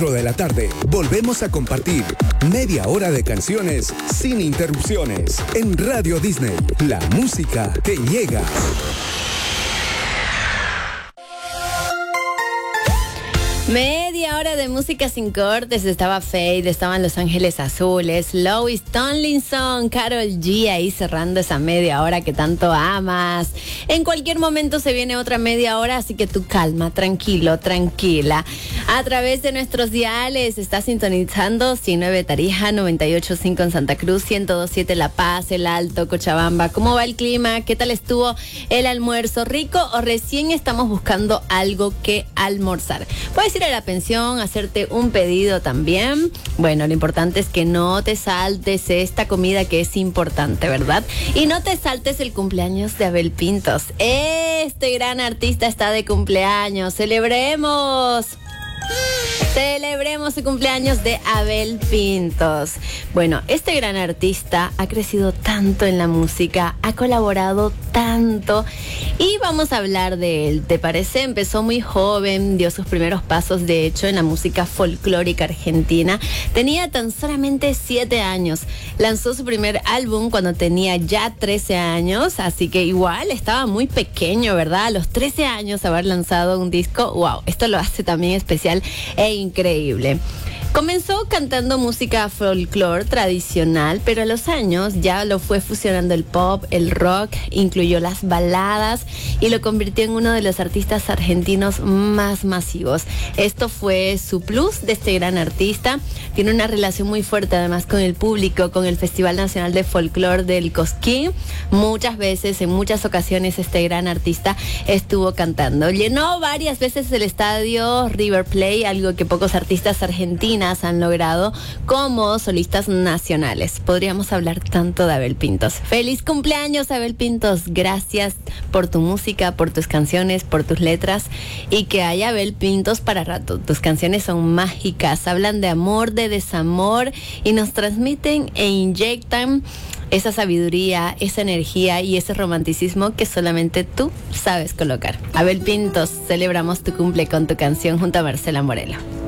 de la tarde, volvemos a compartir media hora de canciones sin interrupciones en Radio Disney, la música que llega. Media hora de música sin cortes. Estaba Fade, estaban Los Ángeles Azules, Louis Tomlinson, Karol G ahí cerrando esa media hora que tanto amas. En cualquier momento se viene otra media hora, así que tú calma, tranquilo, tranquila. A través de nuestros diales está sintonizando 109 Tarija, 98.5 en Santa Cruz, 102.7 La Paz, El Alto, Cochabamba. ¿Cómo va el clima? ¿Qué tal estuvo el almuerzo? ¿Rico o recién estamos buscando algo que almorzar? Puedes ir a la pensión, hacerte un pedido también. Bueno, lo importante es que no te saltes esta comida que es importante, ¿verdad? Y no te saltes el cumpleaños de Abel Pintos. Este gran artista está de cumpleaños. ¡Celebremos! Celebremos el cumpleaños de Abel Pintos. Bueno, este gran artista ha crecido tanto en la música, ha colaborado tanto y vamos a hablar de él. ¿Te parece? Empezó muy joven, dio sus primeros pasos, de hecho, en la música folclórica argentina. Tenía tan solamente 7 años. Lanzó su primer álbum cuando tenía ya 13 años, así que igual estaba muy pequeño, ¿verdad? A los 13 años haber lanzado un disco, wow, esto lo hace también especial e increíble. Comenzó cantando música folclore tradicional, pero a los años ya lo fue fusionando el pop, el rock, incluyó las baladas y lo convirtió en uno de los artistas argentinos más masivos. Esto fue su plus de este gran artista. Tiene una relación muy fuerte además con el público, con el Festival Nacional de Folclore del Cosquín. Muchas veces, en muchas ocasiones, este gran artista estuvo cantando. Llenó varias veces el estadio River Plate, algo que pocos artistas argentinos han logrado como solistas nacionales. Podríamos hablar tanto de Abel Pintos. ¡Feliz cumpleaños, Abel Pintos! Gracias por tu música, por tus canciones, por tus letras y que haya Abel Pintos para rato. Tus canciones son mágicas, hablan de amor, de desamor y nos transmiten e inyectan esa sabiduría, esa energía y ese romanticismo que solamente tú sabes colocar. Abel Pintos, celebramos tu cumple con tu canción junto a Marcela Morelo.